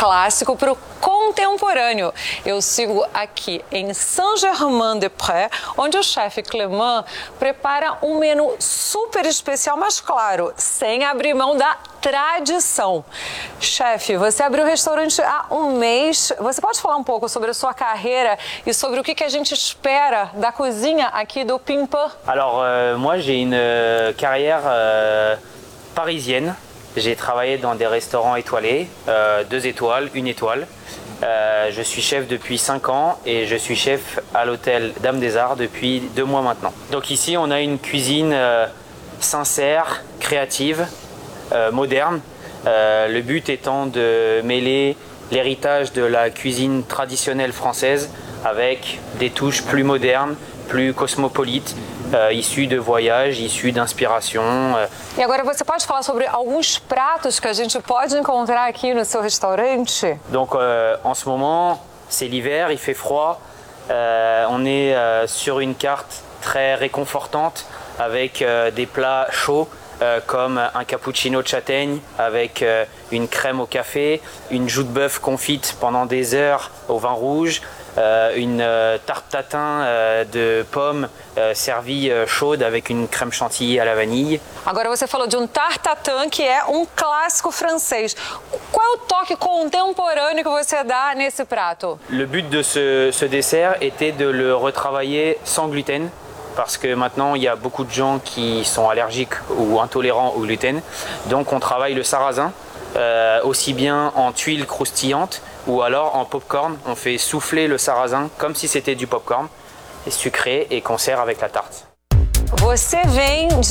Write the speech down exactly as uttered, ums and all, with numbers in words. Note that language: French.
clássico para o contemporâneo. Eu sigo aqui em Saint-Germain-des-Prés, onde o chefe Clément prepara um menu super especial, mas claro, sem abrir mão da tradição. Chefe, você abriu o restaurante há um mês. Você pode falar um pouco sobre a sua carreira e sobre o que que a gente espera da cozinha aqui do Pimpan? Alors, euh, moi, j'ai une euh, carrière euh, parisienne. J'ai travaillé dans des restaurants étoilés, euh, deux étoiles, une étoile. Euh, je suis chef depuis cinq ans et je suis chef à l'hôtel Dame des Arts depuis deux mois maintenant. Donc ici, on a une cuisine euh, sincère, créative, euh, moderne. Euh, le but étant de mêler l'héritage de la cuisine traditionnelle française avec des touches plus modernes, plus cosmopolites, uh, issus de voyages, issus d'inspiration. Uh. E agora você pode falar sobre alguns pratos que a gente pode encontrar aqui no seu restaurante? Donc euh, en ce moment, c'est l'hiver, il fait froid. Euh, on est euh, sur une carte très réconfortante avec euh, des plats chauds. Euh, comme un cappuccino de châtaigne avec euh, une crème au café, une joue de bœuf confite pendant des heures au vin rouge, euh, une euh, tarte tatin euh, de pommes euh, servie euh, chaude avec une crème chantilly à la vanille. Agora você falou de um tarte tatin, que é um clássico francês. Qual é o toque contemporâneo que você dá nesse prato? Le but de ce, ce dessert était de le retravailler sans gluten. Parce que maintenant, il y a beaucoup de gens qui sont allergiques ou intolérants au gluten. Donc, on travaille le sarrasin, euh, aussi bien en tuiles croustillantes ou alors en popcorn. On fait souffler le sarrasin comme si c'était du popcorn, sucré et qu'on sert avec la tarte. Você vem